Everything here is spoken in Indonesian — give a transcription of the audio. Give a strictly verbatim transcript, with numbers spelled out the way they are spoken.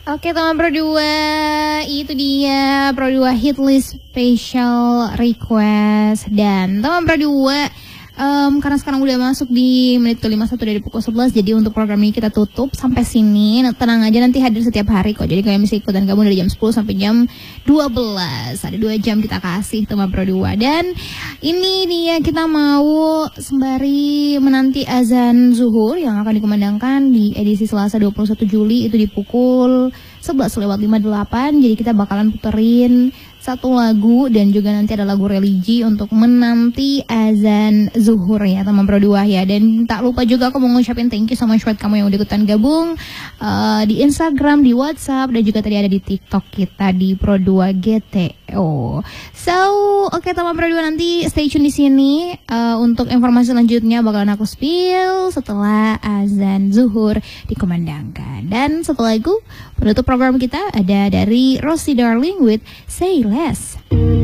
Oke teman Pro dua, itu dia Pro dua hit list special request. Dan teman Pro dua, um, karena sekarang udah masuk di menit ke lima puluh satu dari pukul sebelas, jadi untuk program ini kita tutup sampai sini. Nah, tenang aja, nanti hadir setiap hari kok. Jadi kalian bisa ikutan gabung dari jam sepuluh sampai jam dua belas. Ada dua jam kita kasih teman Pro dua. Dan ini dia, kita mau sembari menanti azan zuhur yang akan dikumandangkan di edisi Selasa dua puluh satu Juli itu di pukul sebelas lewat lima puluh delapan. Jadi kita bakalan puterin satu lagu dan juga nanti ada lagu religi untuk menanti azan zuhur ya teman Pro dua ya. Dan tak lupa juga aku mau ngucapin thank you sama buat kamu yang udah ikutan gabung uh, di Instagram, di WhatsApp, dan juga tadi ada di TikTok kita di Pro dua G T O. So, oke okay, teman Pro dua, nanti stay tune di sini uh, untuk informasi selanjutnya bakalan aku spill setelah azan zuhur dikumandangkan. Dan setelah itu penutup program kita ada dari Rosie Darling with Say Less.